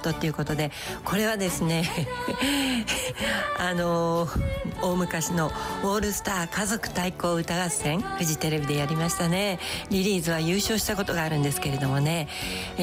トっていうことで、これはですね大昔のオールスター家族対抗歌合戦、フジテレビでやりましたね。リリーズは優勝したことがあるんですけれどもね、